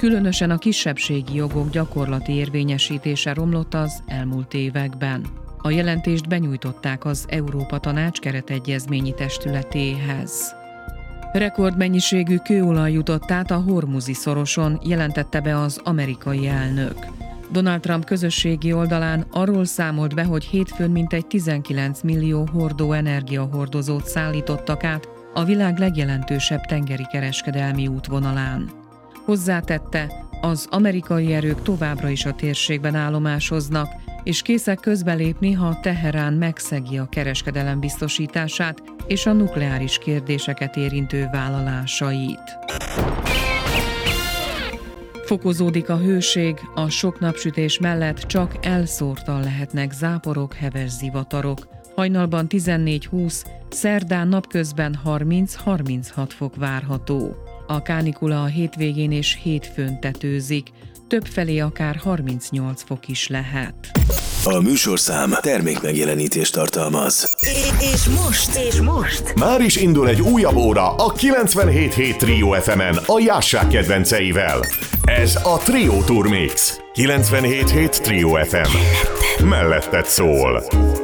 Különösen a kisebbségi jogok gyakorlati érvényesítése romlott az elmúlt években. A jelentést benyújtották az Európa Tanács keretegyezményi testületéhez. Rekordmennyiségű kőolaj jutott át a Hormuzi szoroson, jelentette be az amerikai elnök. Donald Trump közösségi oldalán arról számolt be, hogy hétfőn mintegy 19 millió hordó energiahordozót szállítottak át a világ legjelentősebb tengeri kereskedelmi útvonalán. Hozzátette, az amerikai erők továbbra is a térségben állomásoznak, és készek közbelépni, ha Teherán megszegi a kereskedelem biztosítását és a nukleáris kérdéseket érintő vállalásait. Fokozódik a hőség, a sok napsütés mellett csak elszórtan lehetnek záporok, heves zivatarok. Hajnalban 14-20, szerdán napközben 30-36 fok várható. A kánikula a hétvégén és hétfőn tetőzik, többfelé akár 38 fok is lehet. A műsorszám termékmegjelenítést tartalmaz. És most? Már is indul egy újabb óra a 97.7 Trio FM-en a Jássák kedvenceivel. Ez a Trio Tour Mix. 97.7 Trio FM. Melletted szól.